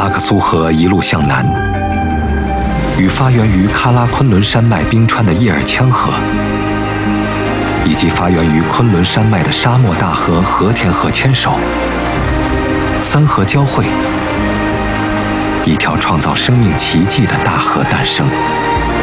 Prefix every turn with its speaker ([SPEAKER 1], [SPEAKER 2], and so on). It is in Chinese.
[SPEAKER 1] 阿克苏河一路向南，与发源于喀拉昆仑山脉冰川的叶尔羌河，以及发源于昆仑山脉的沙漠大河和田河牵手，三河交汇，一条创造生命奇迹的大河诞生。